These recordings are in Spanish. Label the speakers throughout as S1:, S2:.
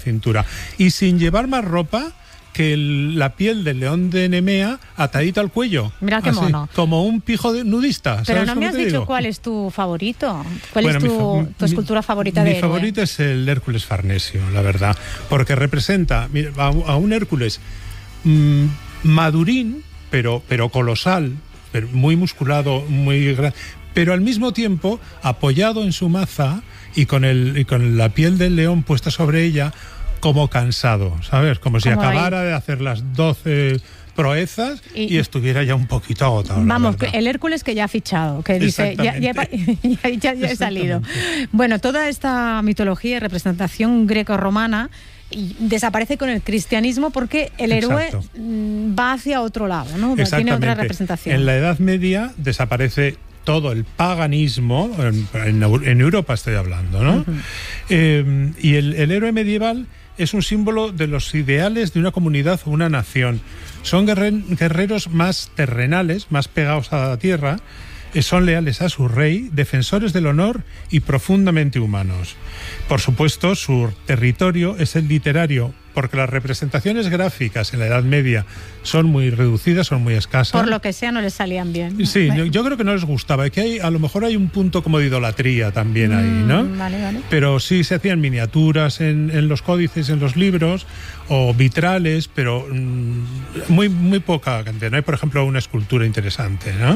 S1: cintura. Y sin llevar más ropa que la piel del león de Nemea atadita al cuello.
S2: Mira qué mono.
S1: Como un pijo nudista.
S2: Pero no me has dicho cuál es tu favorito. ¿Cuál es tu escultura favorita de héroe?
S1: Mi favorito es el Hércules Farnesio, la verdad. Porque representa a un Hércules madurín, pero colosal, pero muy musculado, muy grande, pero al mismo tiempo apoyado en su maza y con la piel del león puesta sobre ella, como cansado, ¿sabes? Como si acabara de hacer las 12 proezas y estuviera ya un poquito agotado.
S2: Vamos, el Hércules que ya ha fichado, que dice, ya he salido. Bueno, toda esta mitología y representación greco-romana desaparece con el cristianismo porque el héroe va hacia otro lado, ¿no? Tiene otra representación.
S1: En la Edad Media desaparece todo el paganismo, en Europa estoy hablando, ¿no? Y el héroe medieval es un símbolo de los ideales de una comunidad o una nación. Son guerreros más terrenales, más pegados a la tierra, son leales a su rey, defensores del honor y profundamente humanos. Por supuesto, su territorio es el literario, porque las representaciones gráficas en la Edad Media son muy reducidas, son muy escasas.
S2: Por lo que sea, no les salían bien.
S1: Sí, yo creo que no les gustaba. Que a lo mejor hay un punto como de idolatría también ahí, ¿no?
S2: Vale.
S1: Pero sí se hacían miniaturas en los códices, en los libros, o vitrales, pero muy poca cantidad. No hay, por ejemplo, una escultura interesante, ¿no?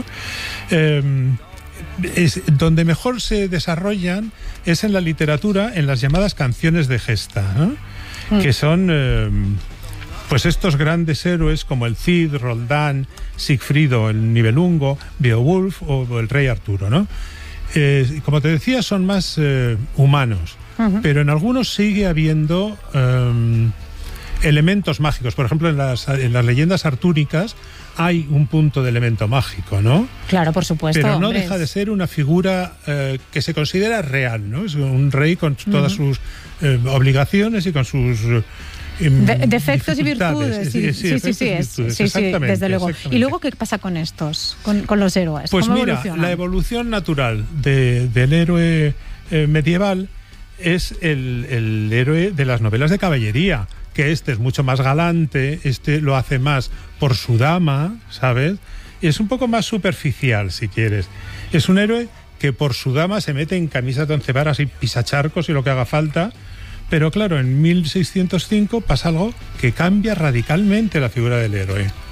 S1: Donde mejor se desarrollan es en la literatura, en las llamadas canciones de gesta, ¿no? Que son pues estos grandes héroes como el Cid, Roldán, Sigfrido, el Nibelungo, Beowulf o el rey Arturo, ¿no? Como te decía, son más humanos, pero en algunos sigue habiendo elementos mágicos. Por ejemplo, en las leyendas artúricas hay un punto de elemento mágico, ¿no?
S2: Claro, por supuesto.
S1: Pero no deja de ser una figura que se considera real, ¿no? Es un rey con todas sus obligaciones y con sus
S2: defectos y virtudes. Sí, desde luego. ¿Y luego qué pasa con estos, con los héroes?
S1: Pues mira, la evolución natural del héroe medieval es el héroe de las novelas de caballería, que este es mucho más galante, este lo hace más por su dama, ¿sabes? Y es un poco más superficial, si quieres. Es un héroe que por su dama se mete en camisas de once varas y pisacharcos y lo que haga falta. Pero claro, en 1605 pasa algo que cambia radicalmente la figura del héroe.